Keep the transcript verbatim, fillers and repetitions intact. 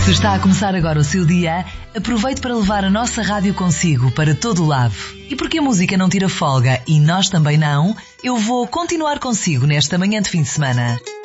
Se está a começar agora o seu dia, aproveite para levar a nossa rádio consigo para todo o lado. E porque a música não tira folga e nós também não, eu vou continuar consigo nesta manhã de fim de semana.